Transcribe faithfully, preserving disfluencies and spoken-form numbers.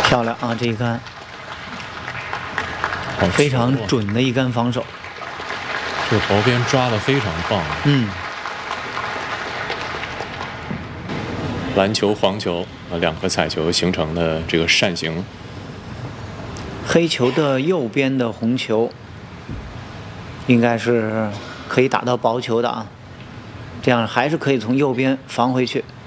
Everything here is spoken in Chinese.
漂亮啊！这一杆，非常准的一杆防守。 这个薄边抓得非常棒。 嗯。 蓝球、黄球啊，两颗彩球形成的这个扇形。 黑球的右边的红球，应该是可以打到薄球的啊，这样还是可以从右边防回去。